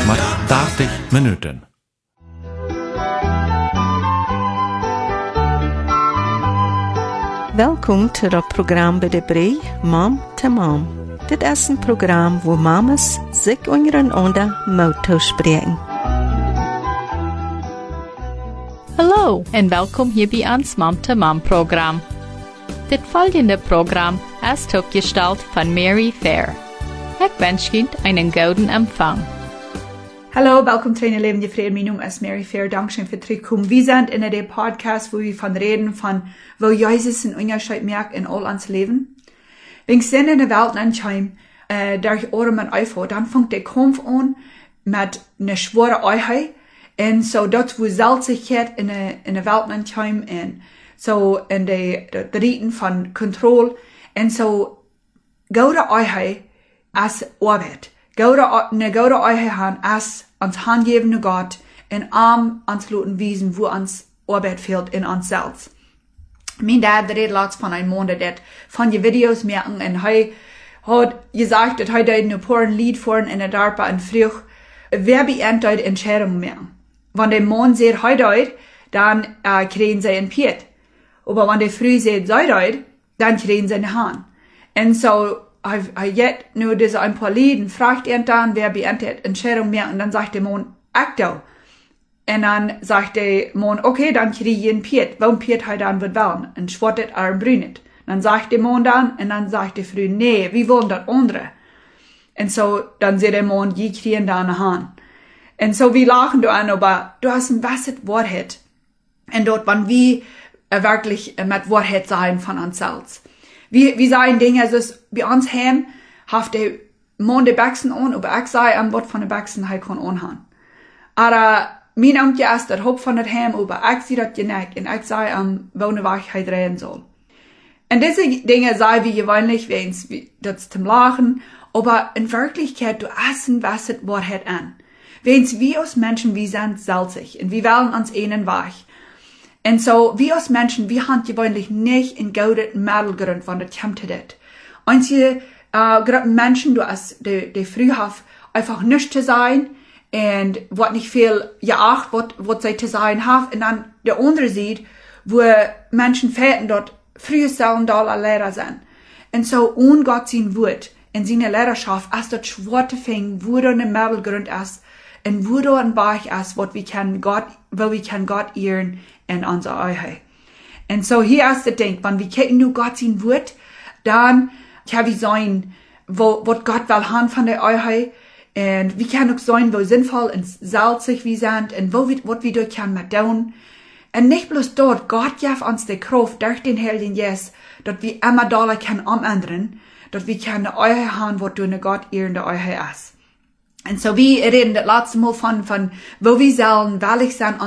mit 30 Minuten. Welkom to het programma bij de Brei, Mom to Mom. Dit is een programma waar mamas zich ondereinander mogen spreken. Hallo en welkom hier bij ons Mom to Mom program. Dit volgende program ist opgesteld von Mary Fair. Ik wens Ihnen einen guten Empfang. Hallo, welkom zu einer Leben Frieden. Mein Name ist Mary Fair. Dankeschön für Trick-Kum. Wir sind in der Podcast, wo wir von reden, von wo Jesus einen Unterschied merkt in all uns Leben. Wenn ich in der Welt ankomme, durch Ohren und Eifel, dann fängt der Kampf an mit einer schweren Einheit. Und so dort, wo Salzigkeit in der Welt ankommt, und so in der Dritten von Kontrolle. Und so, gute Einheit als Arbeit. Eine gute Einheit haben als uns handgebende Gott und arm uns lassen wiesen, wo uns Arbeit fehlt in uns selbst. Mein Dad redet laatst von einem Mann, der von die Videos merken, und er hat gesagt, dass er ein paar Lied vorn in der Darpa und früh, wer beendtet Entscheidungen merken. Wenn der Mann sagt, er deut, dann kriegen sie ein Piet. Aber wenn der früh sagt, sei deut, dann kriegen sie eine Hand. Und so, jetzt nur diese ein paar Lieden, fragt er dann, wer beendtet Entscheidungen merken, und dann sagt der Mann, Akto. Und dann sagt der Mann, okay, dann kriege ich einen Piet. Warum Piet er dann wird wollen? Und schwattet er brünet. Dann sagt der Mann dann, und dann sagt der Früh, nee, wir wollen das andere. Und so, dann sagt der Mann, die kriegen da eine Hand. Und so, wir lachen da an, aber du hast ein wasset Wahrheit. Und dort, wenn wir wirklich mit Wahrheit sein von uns selbst. Wir sagen Dinge, also bei uns heim, haft der Mann die Baxen an, aber ich sage am Wort von der Baxen, er kann anhaben. Aber, mein Onkel ist das Haupt von der Heim, aber ich sehe das nicht, und ich sage am Wohnen, was ich reden soll. Und diese Dinge sagen wir gewöhnlich, wenn es das zum Lachen, aber in Wirklichkeit, du essen was es Wahrheit an. Wenn es wir als Menschen, wir sind salzig, und wir wollen uns einen weich. Und so, wir als Menschen, wir haben gewöhnlich nicht in guten Mittelgrund, wenn das kommt zu das. Einzige, Menschen, du hast, die früh haben, einfach nicht zu sein, und wat nicht viel geacht, wat sie zu sein haben, und dann der andere sieht, wo Menschen fehlen dort, früher sollen da Lehrer sein. Und so, ohne Gott sein Wort, in seiner Lehrerschaft, als das schwarte Fing, wo da eine Mittelgrund ist, und wo da ein Bereich ist, wo wir Gott ehren in unserer Einheit. Und so, hier ist das Ding, wenn wir kicken nur Gott sein Wort, dann kann wir sein, wo Gott will haben von der Einheit, und wir können auch sein, wo sinnvoll und salzig wir sind, und was wir dort können mit tun. Und nicht bloß dort, Gott gibt uns die Kraft durch den Heiligen Geist, dass wir immer da können umändern, dass wir eine Einheit haben, was durch eine Gott ehrende Einheit ist. Und so, wir reden das letzte Mal von wo wir sollen, welch sind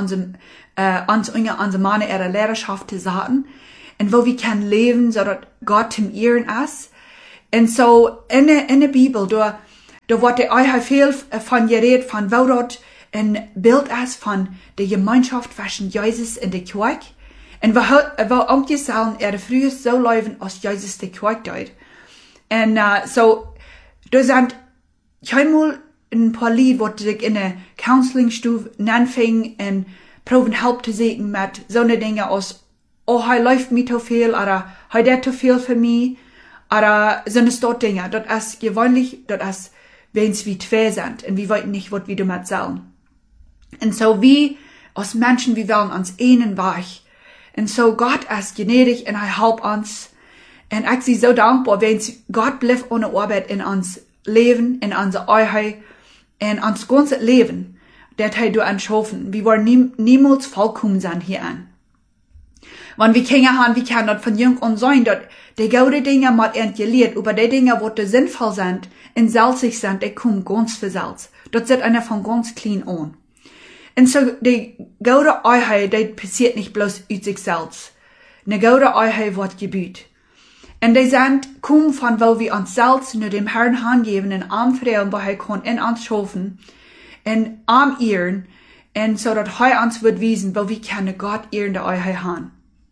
unsere Männer ihre Lehrerschaft zu sagen, und wo wir können leben, so dass Gott zum Ehren ist. Und so, in der Bibel, da wird die Einheit viel von geredet, von wo dort ein Bild ist von der Gemeinschaft zwischen Jesus und der Kirche. Und wo Onkel sagen, früher so leben, als Jesus die Kirche tut. Und so, da sind einmal ein paar Lieder, wo sich in der Counseling-Stufe anfingen und proben Hilfe zu suchen mit so eine Dinge aus, oh, er läuft mir zu viel, oder er hat zu viel für mich, oder so eine Dinge. Das ist gewöhnlich, das ist, wenn es wie zwei sind, und wir wissen nicht, was wir damit sagen. Und so, wir als Menschen, wir wollen uns einen weich. Und so, Gott ist gnädig, und er hilft uns. Und ich bin so dankbar, wenn Gott bleibt ohne Arbeit in uns Leben, in unser Einheit, in uns ganzes Leben, das er durch uns schaffen. Wir wollen niemals vollkommen sein hier an. Wenn wir Kinder haben, wir können das von jung an sein, dass die gute Dinge mal entgelehrt, über die Dinge, die sinnvoll sind und salzig sind, die kommen ganz für Salz. Das sieht einer von ganz clean an. Und so, die gute Einheit, die passiert nicht bloß aus sich selbst. Eine gute Einheit wird gebüht. Und die sind, kommen von wo wir uns selbst nur dem Herrn hingeben, in arm Frauen, wo er kann in uns schaffen, in arm ehren, und so, dass er uns wird wiesen, wo wir keine Gott ehrende Einheit haben.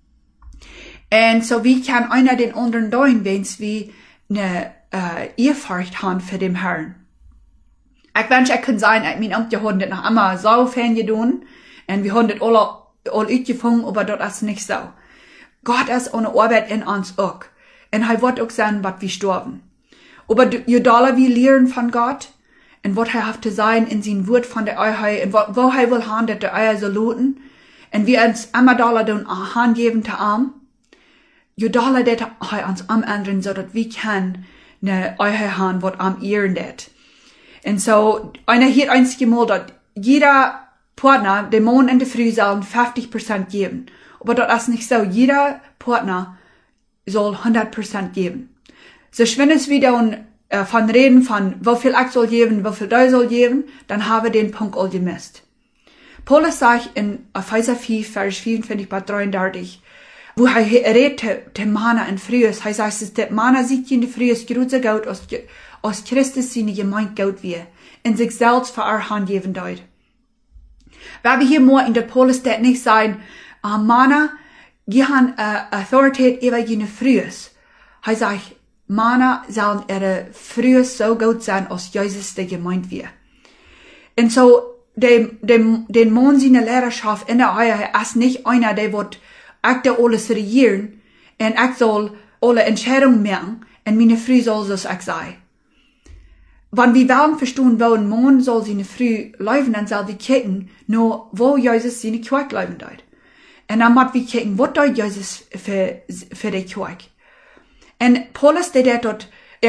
Und so, wie kann einer den anderen tun, wenn wir eine Ehrfurcht haben für den Herrn. Ich wünsche, ich kann sein, ich mein Amt, wir haben das noch einmal so fan getan, und wir haben das alle uitgefangen, aber das ist nicht so. Gott ist ohne Arbeit in uns auch. Und er wird auch sein, was wir sterben. Aber je doller wir lernen von Gott, und was er hat zu sein in sein Wort von der Eiheit, und wo er will haben, dass der Eier so luten, und wir uns immer doller den Hand geben zu ihm, je doller das er uns ändern, so dass wir können eine Eiheit haben, was am ehren das. Und so, einer hier einzige Mal, dass jeder Partner, der Mann in der Früh sollen 50% geben. Aber das ist nicht so. Jeder Partner soll 100% geben. So, wenn es wieder von reden von, wie viel ich soll geben, wie viel du soll geben, dann habe ich den Punkt all gemisst. Paulus sagt in Epheser 4, Vers 24 bis 33, wo er redet, der Mana in Frühes, er sagt, der Mana sieht in der Frühes größer Gott, als Christus seine Gemeinde Gott wir, in sich selbst für er Hand geben deut. Weil wir hier more in der Paulus das nicht sagen, Mana, die haben Autorität über jene Frühes. Er sagt, Mana sollen ihre Frühes so gut sein, als Jesus der Gemeinde wir. Und so, den Mann seine Lehrerschaft in der Eier ist nicht einer, der wird ich alles regieren, und ich soll alle Entscheidungen machen, und meine Früh soll das ich sein. Wenn wir wollen verstehen, wo ein Mann soll seine Früh leben, dann soll wir kicken, nur wo Jesus seine Kirche leben dort. Und dann müssen wir kicken, was dort Jesus für die Kirche. Und Paulus, der dort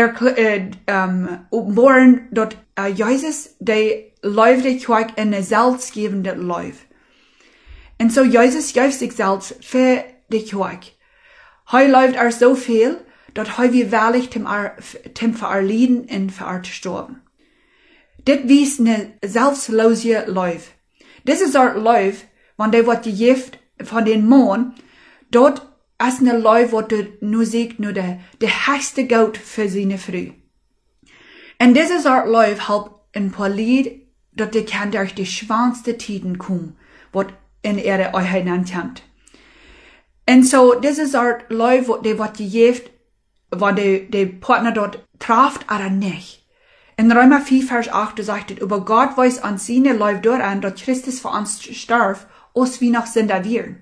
bohren, dort Jesus, der läuft die Kirche in eine selbstgebende Läufe. Und so Jesus gibt sich selbst für die Kirche. Heu läuft so viel, dass heu wir wahrlich tim für Lieden und für zu sterben. Dit wies ne selbstlose Läufe. Das ist Art Läufe, wenn der wird gegift von den Mann, dort ist ne Läufe, wo du nur siegt, nur der höchste Gott für seine Früh. Und das ist Art Läufe, halt ein paar Lied, dort die kann durch die schwanste Tiden kommen, was in ihre Euheit nennt. Und so, das ist Art Läufe, wo der wird gegift, wenn der Partner dort trifft oder nicht. In Römer 4, Vers 8 sagt es, über Gott weiß an seine Läufe dort an, dass Christus für uns starb, als wir noch Sünder wären.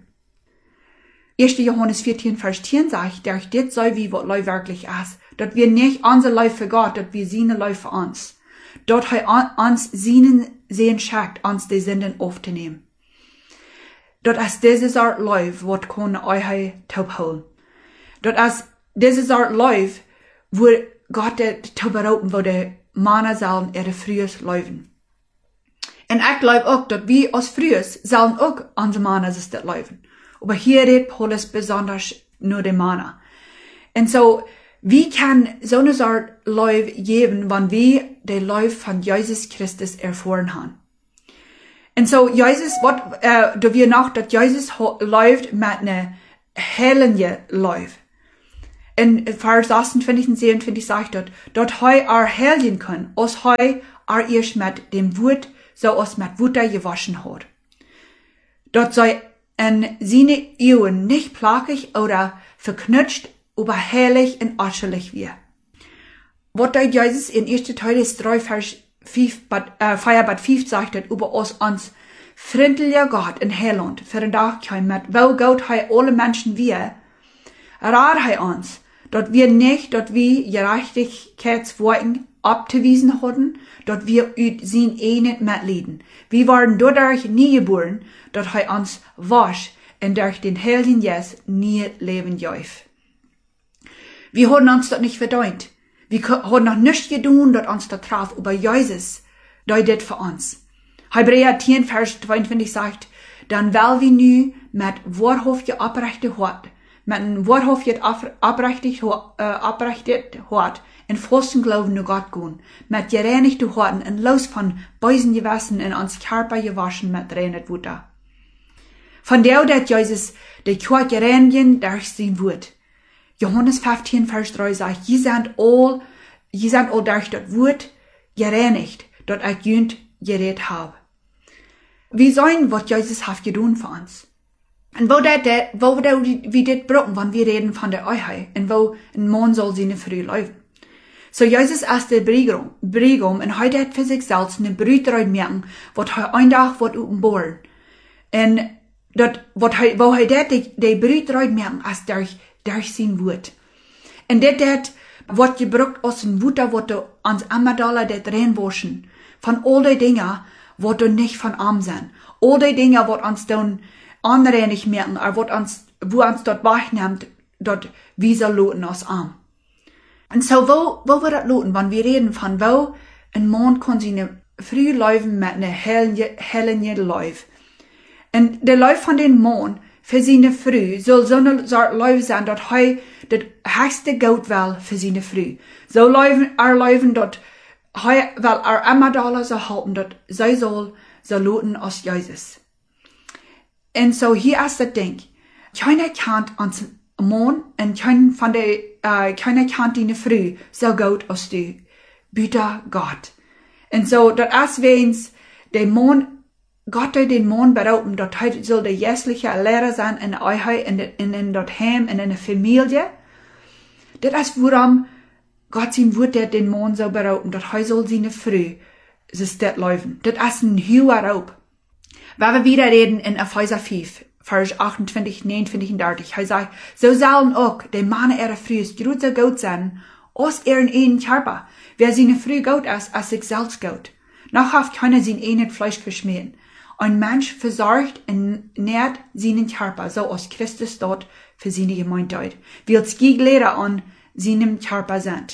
1. Johannes 14, Vers 10 sagt, dass das sei, wie was Läufe wirklich ist, dass wir nicht unsere Läufe für Gott, dass wir seine Läufe für uns. Dort uns seinen Sehen schickt, uns die Sünden aufzunehmen. Dort ist dieses Art Läufe, was kann euch taubholen. Dort ist dieses Art Läufe, wo Gott tauberopen, wo der Männer sollen ihre Frühes läufen. Und ich glaube auch, dass wir als Frühes sollen auch unsere Männer das läufen. Aber hier redet Paulus besonders nur die Männer. Und so, wie kann so eine Art Läufe geben, wenn wir den Läufe von Jesus Christus erfahren haben? Und so, Jesus, da wir noch, dass Jesus läuft mit einer heiligen Läufe. In Vers 28 und 27 sagt dort heu erhelgen können, als heu erst mit dem Wort, so als mit Wasser gewaschen hat. Dort sei in seine Augen nicht plagig oder verknutscht, aber herrlich und äußerlich wir. Was da Jesus in 1. Timotheus 3, Vers 5 sagt, über uns freundlicher Gott in Heiland, für den Tag mit, wo Gott heu alle Menschen wir, rat hij uns, dat wir nicht, dat wir Gerechtigkeitsworten abzuwiesen hatten, dat wir uit zijn ene mitleden. Wir waren dadurch nie geboren, dat hij uns wasch und durch den Heiligen Geist nie leben darf. Wir haben uns das nicht verdient. Wir haben noch nichts getan, dat uns das traf, aber Jesus, der das für uns. Hebräer 10, Vers 22 sagt, dann weil wir nu mit wahrhaftig aprechte Hort, mit einem wahrhaftig abrechtet Hort, in vollsten Glauben nur Gott gehen, mit gereinigten Horten und los von bösen Gewissen in uns Körper gewaschen mit reinen Wasser. Von der dat Jesus die Kirche reinigen durch sein Wort. Johannes 15, Vers 3 sagt, je sind all durch das Wort gereinigt, dat ich jünd geredet habe. Wir sollen, was Jesus hat getan für uns. Und wo wir das brauchen, wenn wir reden von der Euheit, und wo ein Mann soll seine Früh leben. So Jesus ist der Bregum und heute hat für sich selbst eine Brüderheit merken, was er ein Tag wird uppenbohren. Und dort, wo er die Brüderheit merken, als durch sein Wort. Und das wird gebraucht aus dem Wutter, was du ans Amadala det reinwaschen. Von all die Dinge, wo du nicht von arm sind. All die Dinge, wo uns dann andere nicht merken, wo uns dort wegnimmt, dort wie soll loten aus arm. Und so, wo wird das loten, wenn wir reden von, wo ein Mond kann sie früh laufen mit einer hellen Lauf. Und der Lauf von den Mond, für seine Früh, soll so eine Lauf sein, dort heu, das höchste Geld will für seine Früh. So laufen dort, weil Amadala so halten, dort, sie soll so loten aus Jesus. Und so, hier ist das Ding. Keiner kennt ans Mond und keiner kennt die Früh so gut als du. Bitte Gott. Und so, dort ist wenn's der Mond, Gott hat den Mond berauben, dort soll der jährliche Lehrer sein in euch, in dort Heim, in einer Familie. Das ist, worum Gott sein Wort hat den Mond so berauben, dort soll sie eine Früh, so steht laufen. Das ist ein hoher Raub. Wenn wir wieder reden in Epheser 5, Vers 28, 29 und 30, er sagt, so sollen auch die Männer ihrer Früh gut so gut sein, aus ihren einen Körper. Wer seine Früh gut ist, als sich selbst gut. Noch hat keiner sein eigenes Fleisch verschmähen. Ein Mensch versorgt und nährt seinen Körper, so als Christus dort für seine Gemeinde. Wie es Lehrer an seinem Körper sind.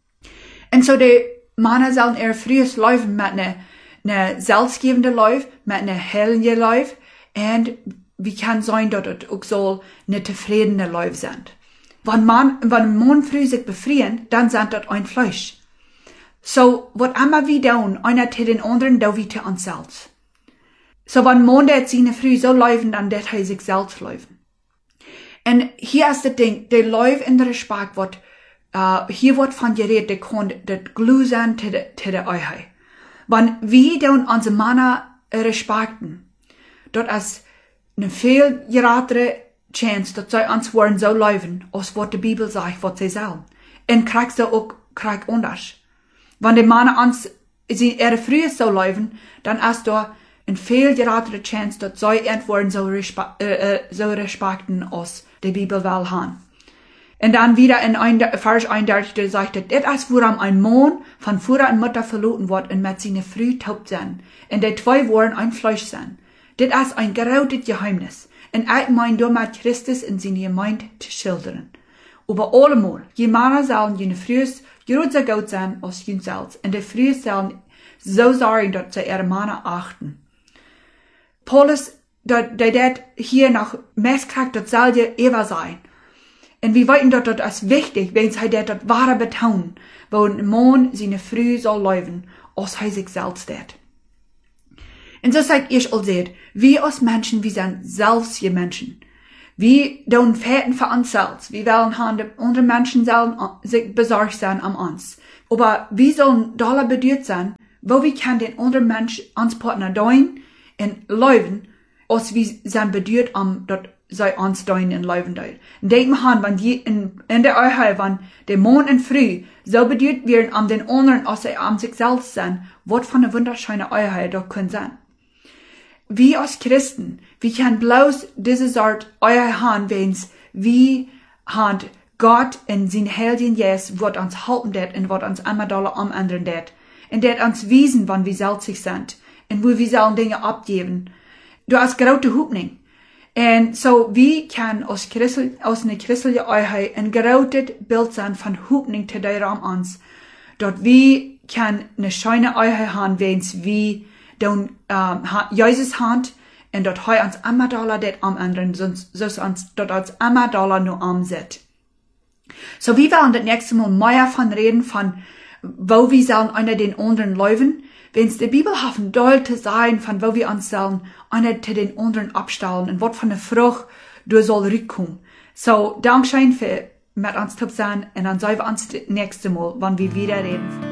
Und so die Männer sollen ihr frühes laufen mit einer selbstgebenden Lauf, mit einer hellen Lauf, und wie kann sein, dass es auch so eine zufriedene Lauf sind. Wenn Mond früh sich befrieren, dann sind das ein Fleisch. So, was immer wir tun, einer zu den anderen, da wie zu uns selbst. So, wenn Mond seine Früh so laufen, dann wird er sich selbst laufen. Und hier ist das Ding, der Lauf in der Respekt wird, hier wird von geredet, der kann das Glue sein zu der Euchheit. Wenn wir dann unsere Männer respekten, dort ist eine viel größere Chance, dass sie uns wollen so laufen, als was die Bibel sagt, was sie sollen. Und kriegst du auch anders. Wenn die Männer uns ihre Frühe so laufen, dann ist da eine viel größere Chance, dass sie irgendwann so respekten, als die Bibel will haben. Und dann wieder in Vers 31 sagt er, das ist, woran ein Mann von Vater und Mutter verloren wird und mit seiner Früh taubt sein. Und die zwei wollen ein Fleisch sein. Das ist ein gerautet Geheimnis. Und ich meine, du mit Christus in seine Gemeinde zu schildern. Aber allemal, die Männer sollen jene Frühs größer gut sein als jene selbst. Und die Frühs sollen so sorgen, dass sie ihre Männer achten. Paulus, der hier noch messkriegt, das soll ja Eva sein. Und wir wollten dort als wichtig, wenn sie dort wahre betonen, wo ein Mann seine Früh soll laufen, als er sich selbst tät. Und so sagt ich all seht, wir als Menschen, wir sind selbst die Menschen. Wir tun Fäden für uns selbst. Wir wollen haben, andere Menschen sollen sich besorgt sein an uns. Aber wir sollen doller bedürft sein, wo wir können den anderen Menschen, uns Partner tun und laufen, als wir sind bedürft dort sei uns doin in Leuven deut. Denk mal an, wenn die in der Euchel, wenn der Mond in Früh so bedürft werden an den anderen, als sie an sich selbst sind, was von einer wunderschönen Euchel doch können sein. Wir als Christen, wir können bloß diese Art Euchel haben, wenn's wir haben Gott in sein Heiligen Jes, wird uns halten det und wird uns immer doller umändern det. Und det uns wiesen, wann wir selbstig sind. Und wo wir sollen Dinge abgeben. Du hast große Hoffnung. Und so, wie kann aus einer christlichen Euchheit ein großes Bild sein von Hoffnung zu der Raum uns. Dort wie kann eine schöne Euchheit haben, wenn's wie dann Jesus Hand und dort heu uns immer doller det umändern, sonst uns dort uns immer doller nur umsetzt. So, wir werden das nächste Mal mehr von reden, von wo wir sollen einer den anderen laufen. Wenn es die Bibel haben doll zu sein, von wo wir uns sollen einer zu den anderen abstellen und was von der Frucht du soll rückkommen. So, Dankeschön für mit uns zu sein und dann sehen wir uns das nächste Mal, wenn wir wieder reden.